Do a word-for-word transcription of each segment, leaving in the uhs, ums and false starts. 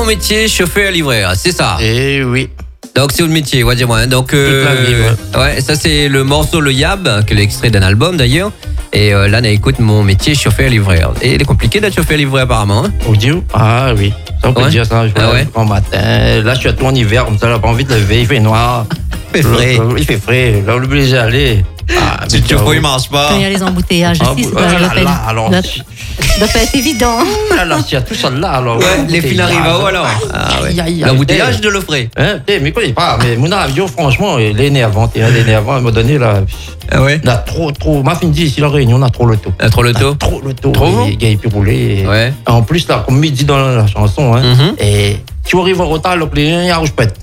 mon métier, chauffeur-livreur, c'est ça. Eh oui. Donc c'est votre métier, ouais, dis-moi. Hein. Donc euh, Toute la vie, ouais. ouais, ça c'est le morceau Le Yab, qui est l'extrait d'un album d'ailleurs. Et euh, là, on écoute mon métier chauffeur-livreur. Et il est compliqué d'être chauffeur-livreur apparemment. Hein. Audio? Ah oui. Ça on peut Ouais. dire ça. Je Ah ouais. en matin. Là, je suis à tout en hiver, comme ça, là, pas envie de lever. Il fait noir. Il fait frais. Il fait frais. Là, on est obligé d'aller. Ah, Si le chauffeur il marche pas. Quand il y a les embouteillages Ah, aussi, oui. ça doit, Ah, doit là, pas être- là, alors, doit- si- doit pas être évident. là, là, s'il y a tout ça là, alors. Ouais, les fils arrivent à haut alors. Ah ouais. L'embouteillage de l'offret. Hein, t'es, mais connais pas, mais mon avion, franchement, il est énervant. Il est énervant, à un moment donné, là. Ah ouais. On a trop, trop. Ma fille me dit ici, la Réunion, on a trop le taux. Ah, trop le taux. Trop le taux. Trop Les gars, il peut rouler. Et- Ouais. En plus, là, comme il dit dans la chanson, hein, Mhm. et tu arrives en retard, le client, il y a rouge pète.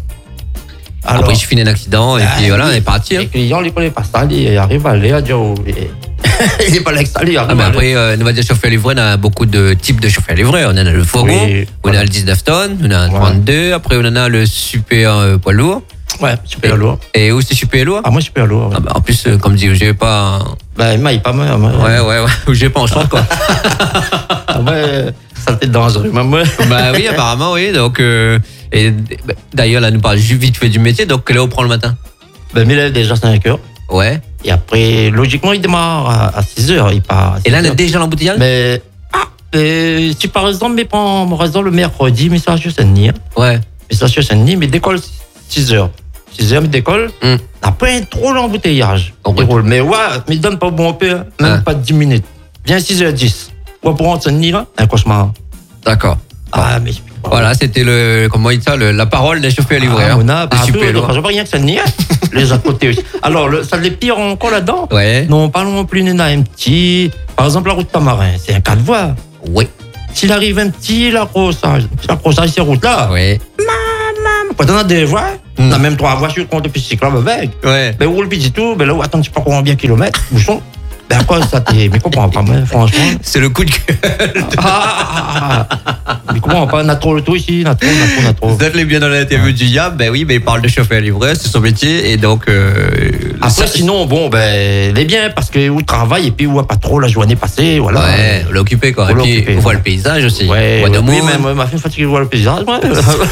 Alors, Après, je finis un accident et puis voilà, on est parti. les Hein. clients, ils ne connaissent pas ça, ils arrivent à aller à dire, oh, et- il n'est pas l'extérieur, il Ah arrive ben à aller. après, euh, nous va dire chauffeur-livreur, on a beaucoup de types de chauffeurs-livreurs. On en a le fourgon, Oui, on voilà. a le dix-neuf tonnes, on a le Ouais. trente-deux, après on en a le super euh, poids lourd. Ouais, super lourd. Et où c'est super lourd? Ah, moi, super lourd. Ouais, Ah ben, en plus, euh, comme dit, j'ai pas. bah, moi, il est pas mal. Moi, Ouais, ouais, ouais, j'ai pas en short quoi. Ah, moi, ça peut être dangereux. Mais moi, Bah oui, apparemment, oui. Donc, euh, et bah, d'ailleurs, là, nous parle vite fait du métier. Donc, quelle heure on prend le matin? ben, il est déjà cinq heures. Ouais. Et après, logiquement, il démarre à, à six heures. Il part à Et là, on six a heures. déjà l'embouteillage? Mais, ah, et si par exemple, mais prend mon réseau le mercredi, mais ça, je sais Saint-Denis. Hein. Ouais. Mais ça, je sais Saint-Denis, mais décolle six heures. six heures, mais décolle. Hum. Après, trop l'embouteillage. On Il roule. Mais ouais, mais il donne pas bon peu, hein. même Ah. pas dix minutes. Viens six heures dix. Ouais, pour rentrer Saint-Denis, là, un cauchemar. D'accord. Ah, mais. Voilà, c'était le, comment il dit ça, le- la parole des chauffeurs-livreurs. Ah, on a Des partout, super donc, lourds. je vois rien que Saint-Denis, hein. Les autres côtés aussi. Alors, le, ça les pire encore là-dedans. Ouais. Non, parlons plus d'un un petit. Par exemple, la route Tamarin, c'est un quatre voies. Oui. S'il arrive un petit, l'accrochage. L'accrochage, ces routes-là. Ouais. Quand on a des voies, Mm. on a même trois voitures contre puis cyclable avec. Ouais. Ben, roule petit tout, ben là, attends, tu sais pas combien de kilomètres, bouchon. Ben, à quoi ça t'es. Mais comprends pas, mais franchement. C'est le coup de gueule. Ah, ah, ah, ah. Mais comment pas, on a trop le tout ici, on a trop, on a trop, on a trop. Vous êtes les bien dans l'interview du Yab, ben oui, mais il parle de chauffeur-livreur, c'est son métier, et donc. Euh, Après, ça- sinon, bon, ben, il est bien parce que où travaille et puis où a pas trop la journée passée, voilà. Ouais, on l'a occupé quoi. Faut Et puis, l'occuper, on voit ouais. le paysage aussi. Ouais, On voit ouais, de oui, monde. même, ma fille fatiguée de voir le paysage, ouais.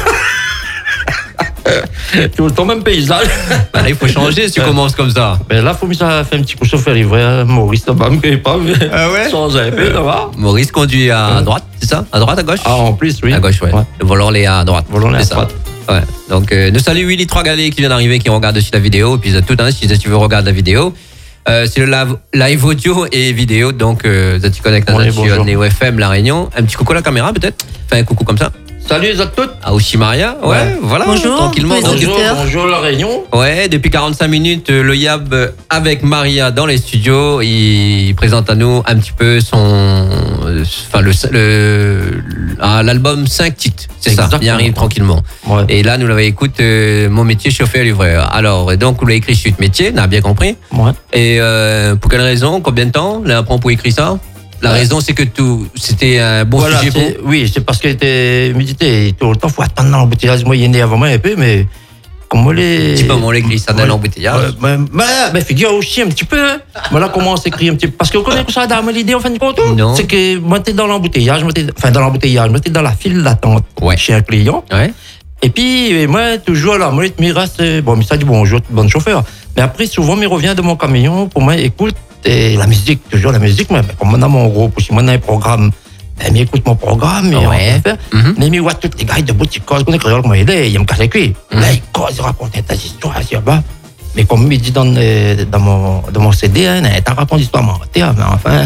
Tout le temps même paysage. Bah là, il faut changer si tu Ouais. commences comme ça. Ben là, faut me ça fait un petit coup chauffeur livré, hein. Maurice, ça va, me paye pas, mais. Ah ouais? Change un peu, ça va. Maurice conduit à droite, c'est ça? À droite, à gauche? Ah, en plus, oui. À gauche, ouais. Ouais. Le volant, est à droite. Le volant, il est C'est à ça. droite. Ouais. Donc, euh, nous saluons Willy Trois Galets qui vient d'arriver, qui regarde aussi la vidéo. Puis, tout, hein, si tu veux regarder la vidéo. Euh, c'est le live, live audio et vidéo. Donc, euh, tu connectes à Oui, notre bonjour. Néo F M, La Réunion. Un petit coucou à la caméra, peut-être? Enfin, un coucou comme ça. Salut les autres toutes. À aussi Maria. Ouais, Ouais. voilà. Bonjour, Tranquillement. tous les Donc, Bonjour, auditeurs. bonjour la Réunion. ouais, depuis quarante-cinq minutes, euh, le Yab euh, avec Maria dans les studios, il présente à nous un petit peu son, euh, enfin le, le, ah, l'album cinq titres, c'est ça. Il Exactement. arrive tranquillement. Ouais. Et là, nous l'avons écouté, euh, mon métier chauffeur-livreur. Alors, donc, vous l'avez écrit suite métier, on a bien compris. Ouais. Et euh, pour quelle raison, combien de temps, là, prend pour écrire ça? La Ouais. raison, c'est que tout, c'était un bon Voilà, sujet pour. c'est- oui, c'est parce qu'il était médité. Tout le temps, faut attendre dans l'embouteillage. Moi, il est né avant moi un peu, mais comme on les. Un petit peu avant l'église, ça dans Ouais. l'embouteillage. Ouais, mais, mais, mais figure aussi un petit peu. Hein. Voilà comment on s'écrit un petit peu. Parce que vous connaissez ça, dame, l'idée, en fin de compte. Non. C'est que moi, t'es dans l'embouteillage, moi, t'es- enfin, dans l'embouteillage, moi, t'es dans la file d'attente Ouais. chez un client. Ouais. Et puis, moi, toujours là, moi, il me reste, bon, mais ça dit bonjour, bon chauffeur. Mais après, souvent, il revient de mon camion pour moi, écoute, et la musique, toujours la musique, mais comme on a mon groupe, si moi, on a un programme, ben, il écoute mon programme, et on Ouais. va faire. Mhm. Mais il voit tous les gars de boutique, quand on est créole, comment il est, il me casse les cuits. Mhm. Là, il cause, il raconte des histoires, il bas. Mais comme il dit dans, euh, dans, mon, dans mon C D, hein, t'as raconté l'histoire mentée, mais enfin.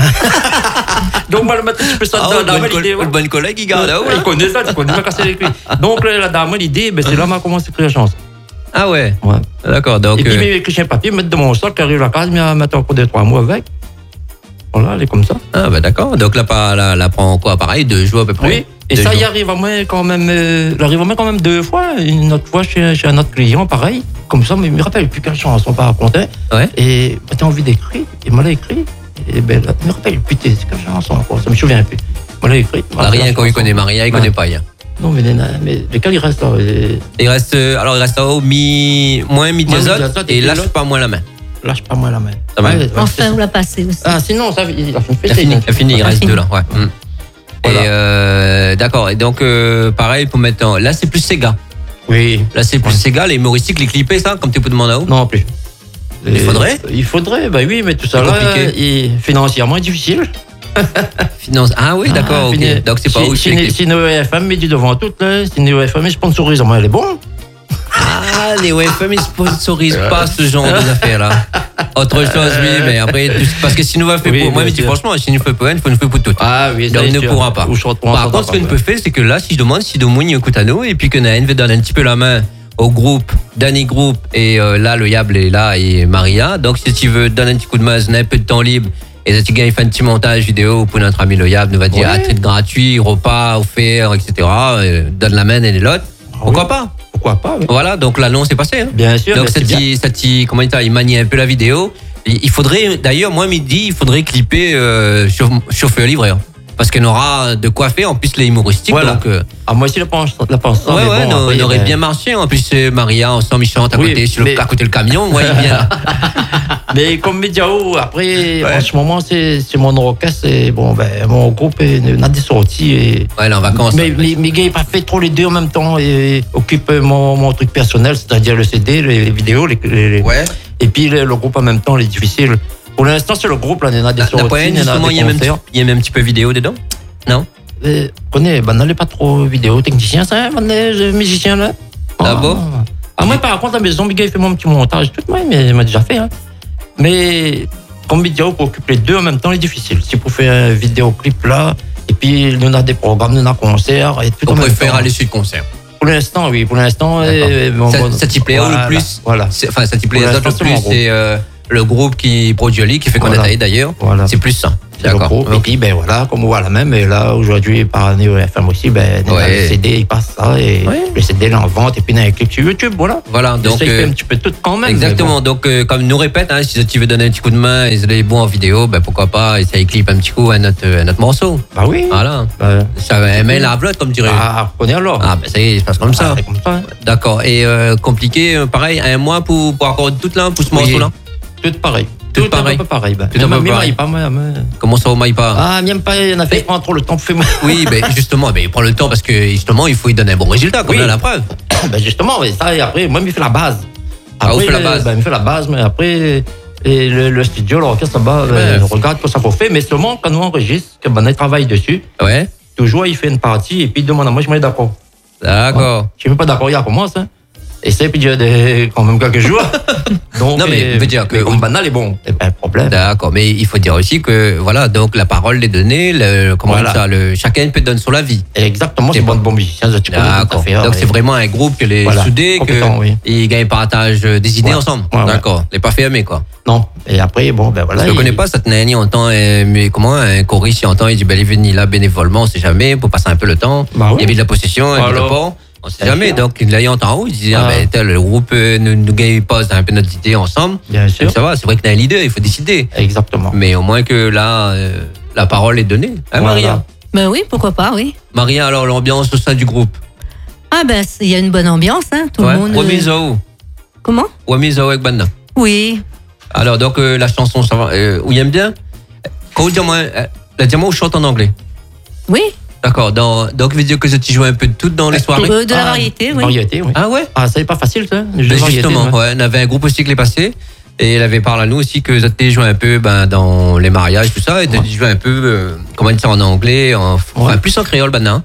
Donc, moi, le matin, je peux ça Ah, dans une dans bonne, l'idée. co- une bonne collègue, il garde. ah ouais. Il connaît ça, il connaît, il m'a cassé les cuits. Donc, là, la dame, l'idée, ben, c'est là qu'on a commencé à écrire la chanson. Ah ouais. Ouais. D'accord. Donc. Et puis, euh, il écrit un papier, mettre dans mon sac, arrive à la case, mais mettre encore deux, trois mois avec. Voilà, elle est comme ça. Ah bah d'accord. Donc là, pas, là, là prend quoi, pareil, deux jours à peu près. Oui. Et Deux ça, jours. il arrive à moi quand même, euh, il arrive à moi quand même deux fois. Une autre fois chez, chez un autre client, pareil. Comme ça, mais il me rappelle plus quelle chanson pas raconter. Ouais. Et bah, t'as envie d'écrire, il me l'a écrit. Et ben, là, il me rappelle plus, c'est quelle chanson encore, ça me souvient plus. Il me l'a écrit. Bah, rien quand il connaît Maria, il Ouais. connaît pas rien. Non, mais, les- mais lesquels il reste là et Il reste, euh, alors il reste en haut mi, moins mi Moins mi diazote diazote, et et lâche l'autre. pas moins la main. lâche pas moi la main. Ça va. Ouais, ouais, c'est Enfin, ça. on l'a passé aussi. Ah, sinon, ça, il a fait une Il a fête. fini, il a fini, il Il a reste fini. deux là. Ouais. Mm. Voilà. Et euh, D'accord. Et donc, euh, pareil, pour mettre en... Là, c'est plus Sega. Oui. Là, c'est plus Ouais. Sega, les humoristiques, les clippés, ça, comme tu peux demander à où? Non, plus. Il faudrait? Il faudrait, bah oui, mais tout ça C'est là, compliqué. il- financièrement, difficile. Finance. Ah oui, d'accord, Ah, ok. fini- Donc, c'est pas si, où si, c'est les- si Neo F M met du devant tout, là, si Neo F M sponsorise, moi, elle est bon. Ah, les O F M, ils sponsorisent pas ce genre d'affaires-là. Autre chose, oui, mais après, tout- parce que si nous va faire Oui, pour, moi, bien je dis sûr. franchement, si nous fait pour elle, il faut nous faire pour tout. Ah oui, Donc, il ne pourra pas. Par contre, ce que nous peut faire, c'est que là, si je demande si Domougne écoute à nous, et puis que Naën veut donner un petit peu la main au groupe, Danny Group, et euh, là, le Yable est là, et Maria. Donc, si tu veux donner un petit coup de main, un peu de temps libre, et si tu gagnes, fait un petit montage vidéo pour notre ami le Yable, nous va dire, Ouais. à titre gratuit, repas offert, et cetera. euh, donne la main et les lots. Pourquoi pas? Pourquoi pas, oui. Voilà, donc l'annonce est passée. Hein. Bien sûr. Donc mais ça c'est bien. t'y, ça t'y- comment dire, il manie un peu la vidéo. Il il faudrait, d'ailleurs, moi midi, il faudrait clipper euh, chauffe- chauffeur livreur, parce qu'on aura de quoi faire. En plus les humoristiques, Voilà. donc euh, Ah, moi aussi, la pense, la pense ça, ouais mais ouais, bon, non, après, on aurait ben, bien marché. En plus c'est Maria ensemble, ils chantent à Oui, côté, sur le, mais- à côté le camion. Ouais, il vient là. Mais comme Médiao, après, en ce moment, c'est c'est mon orchestre, et bon, ben, mon groupe est- a des sorties. Et, Ouais, là en vacances. mais mais, mais gars, il pas fait trop les deux en même temps et occupe mon, mon truc personnel, c'est-à-dire le C D, les, les vidéos, les, les- Ouais. et puis le, le groupe en même temps, les difficiles. Pour l'instant, c'est le groupe, là, il y en a des La, la sorties, poème, il y en a justement, il y a des même, concerts. il y a même un petit peu vidéo dedans. Non. Euh, Prenez, ben, n'allez pas trop vidéo, technicien, ça, ben, les musiciens, là. Ah bon? Ah, moi, par contre, la maison, Big Guy fait mon petit montage, tout, moi, mais il m'a déjà fait, hein. Mais, comme vidéo, pour occuper les deux en même temps, c'est difficile. Si vous faites un vidéoclip là, et puis, on a des programmes, on a concerts, et tout On en même préfère temps. aller sur le concert. Pour l'instant, oui, pour l'instant. D'accord. euh, bon, Ça- bon, ça t'y plaît, voilà, le plus? Voilà, C'est- Enfin, ça t'y plaît Pour les autres l'instant, le c'est mon plus, c'est euh, le groupe qui produit, qui fait qu'on Voilà. a taillé d'ailleurs. voilà. C'est plus ça. C'est le D'accord. groupe. Et puis, ben voilà, comme on voit la même, et là, aujourd'hui, par Neo F M aussi, ben, on a Ouais. le C D, il passe ça, et Ouais. le C D, il est en vente, et puis, il y a un clip sur YouTube, voilà. Voilà, donc. Donc, ça, il euh, fait un petit peu tout quand même. Exactement. Donc, euh, comme nous répète, hein, si tu veux donner un petit coup de main et c'est bon en vidéo, ben pourquoi pas essayer de clip un petit coup à notre, à notre morceau. mais bon. Bah oui. Voilà. Bah, Ça va aimer la vlotte, comme dirait. ah, connais alors. Ah, ben ça y est, il se passe comme ça. Ah, c'est comme ça. hein. D'accord. Et euh, compliqué, euh, pareil, un mois pour, pour accorder toute là, pour ce Oui. morceau-là. Tout pareil. Tout Tout, pareil. un peu pareil. Ben. Tout un peu Mais- mais pareil. moi, pas moi. moi. Comment ça, au Maïpa? Ah, même pas, il en a fait prendre trop le temps pour faire moi. Oui, ben justement, ben, il prend le temps parce que justement, il faut lui donner un bon résultat, comme Oui. là, la preuve. Ben justement, mais ça, et après, moi, il me fait la base. Ah, vous Après, fait la base. Ben, il me fait la base, mais après, et le, le studio, l'orchestre là-bas, ben, Ouais. regarde ce qu'on fait, mais seulement quand nous enregistre, que ben, on travaille dessus, Ouais. toujours, il fait une partie, et puis il demande à moi, je me mets d'accord. D'accord. Je suis même pas d'accord, il commence, hein. Et ça, puis il y a des, quand même quelques jours. Donc, Non, mais euh, veut dire que- mais comme banal est bon, c'est pas un problème. D'accord, mais il faut dire aussi que voilà, donc la parole est donnée, le, comment Voilà. dire ça, le, chacun peut donner son avis. Exactement, c'est C'est bon bon. bon musicien, ça, tu connais tout à D'accord. fait, hein, Donc et- c'est vraiment un groupe que les Voilà. soudés, Compétent, que oui. ils gagnent partage des idées Ouais. ensemble. Ouais, ouais. D'accord. Les pas fermés quoi. Non, et après, bon, ben voilà. Je ne il- connais pas cette nanny, on entend euh, mais comment un choriste il entend, il dit ben il est venu là bénévolement, on sait jamais, pour passer un peu le temps. Bah oui. Il y avait de la possession, il y avait de Alors. pas. On sait Bien jamais. sûr. Donc là il entend en haut, il dit ah, Ah. ben tel le groupe euh, nous, nous gagne pas un peu notre idée ensemble. Bien sûr. Ça va, c'est vrai qu'il y a un leader, il faut décider. Exactement. Mais au moins que là, euh, la parole est donnée. Hein, Voilà. Maria? Ben oui, pourquoi pas, oui. Maria, alors l'ambiance au sein du groupe. Ah ben, c'est- il y a une bonne ambiance, hein. Tout Ouais. le monde. Wami euh, Zao. Comment Wami Zao avec Banda. Oui. Alors, donc, euh, la chanson, ça va. Euh, où il aime bien Quand vous dites moi, euh, la diamant, je chante en anglais. Oui. D'accord. Dans, donc, veut dire que tu joues un peu de tout dans les soirées. Euh, de la Ah, variété, oui. Variété, oui. Ah ouais Ah, ça n'est pas facile, ça. Le jeu Ben, de variété, justement, ouais. ouais. On avait un groupe aussi qui est passé. Et elle avait parlé à nous aussi que vous avez joué un peu ben, dans les mariages, tout ça. Et tu Ouais. joué un peu, euh, comment dire ça, en anglais, en, enfin, Ouais. plus en créole, maintenant.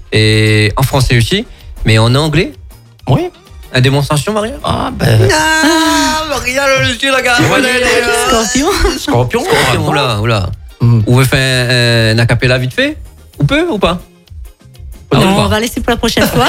Et en français aussi. Mais en anglais. Oui. Une démonstration, Maria Ah, ben. Ah, Maria, le monsieur, la gars. Scorpion. Scorpion. Scorpion, oula, oula. Hum. Vous voulez faire un, un acapella vite fait Ou peu ou pas Ah, Non, ou on pas va laisser pour la prochaine fois.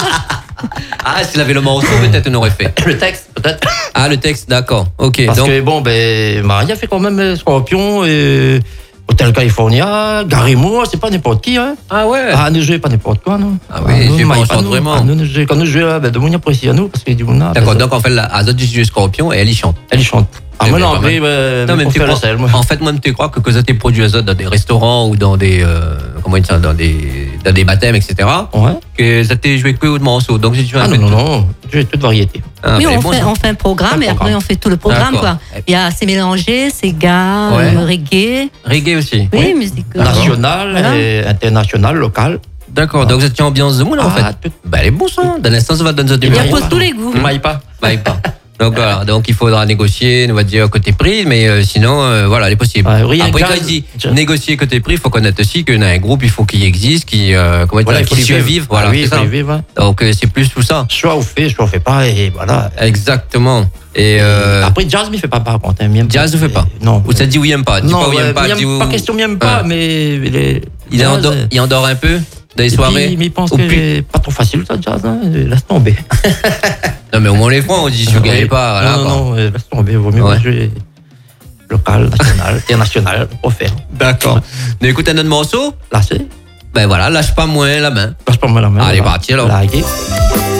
Ah, s'il avait le morceau, peut-être on aurait fait. Le texte, peut-être. Ah, le texte, d'accord. Ok, Parce donc. que, bon, ben, Maria fait quand même euh, Scorpion et Hotel California, Gary Moore, c'est pas n'importe qui, hein. Ah ouais Ah, nous jouons pas n'importe quoi, non. Ah oui, nous, j'ai pas Maï, en chante nous. vraiment. Ah, nous, nous jouons- quand nous jouons, ben, de mon apprécie à nous, parce que du monde là, D'accord, ben, donc en fait, la Azot du studio Scorpion et elle y chante. elle y chante. Ah, Eh moi, ben, non, pas mais, ben, Non, mais pour tu faire la crois- selle, moi. En fait, moi, tu crois que quand tu produit Azot dans des restaurants ou dans des. euh, comment dire ça Dans des, dans des baptêmes, et cetera, Ouais. que ça t'est joué que de morceaux. Donc, si tu veux un Ah, peu non, de non, tout. non, j'ai toute variété. Ah, oui, ben, on, bon, fait, ça. on fait un programme Un et après programme. on fait tout le programme, D'accord. quoi. Il y a c'est mélangé, c'est gars, Ouais. euh, reggae, Reggae aussi. oui, musique. euh, National, Voilà. et international, local. D'accord, donc vous êtes une ambiance de moule en fait. Ah, tout- Bah, elle est bon ça. D'un instant, ça va donner Il y a Ouais, pour ouais. tous les goûts. Maille pas. Bah, pas. Donc voilà, donc il faudra négocier, on va dire côté prix, mais euh, sinon, euh, voilà, elle est possible. Ouais, rien Après, que- quand il dit je- négocier côté prix, il faut connaître aussi qu'il y a un groupe, il faut qu'il existe, qui, euh, comment Voilà, dire, il faut qui les suive vivre. vivre. Voilà, Ah oui, c'est il faut ça. les vivre. hein. Donc euh, c'est plus tout ça. Soit on fait, soit on fait pas, et voilà. Exactement. Et euh, Après, jazz, ne fait pas par contre. hein, m'aime pas. Jazz ne fait pas. Non. ou ça dit oui, aime pas. Dis non, pas oui, ouais, aime pas. m'aime dis où- pas question, m'aime pas, Ah. mais les, Il, jazz, endort, il endort un peu dans les et puis, soirées. mais il pense Ou que plus- c'est pas trop facile, ça, jazz. Hein, laisse tomber. Non, mais au moins les fois, on dit si vous gagnez pas. Voilà, non, quoi. non, non, euh, laisse tomber. Vaut mieux Ouais. jouer local, national, international, pour faire. D'accord. Mais écoutez notre morceau. Là, c'est. Ben voilà, lâche pas moins la main. Lâche pas mal la main. Allez, voilà. parti, alors. Larguer.